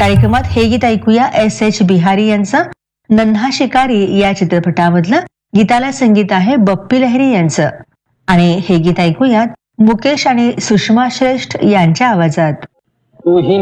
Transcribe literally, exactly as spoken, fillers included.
कार्यक्रमात हे गीत ऐकूया एस एच बिहारी यांचं. नन्हा शिकारी या चित्रपटामधलं. गीताला संगीत आहे बप्पी लहिरी यांचं. आणि हे गीत ऐकूयात मुकेश आणि सुषमा श्रेष्ठ यांच्या आवाजात. तू ही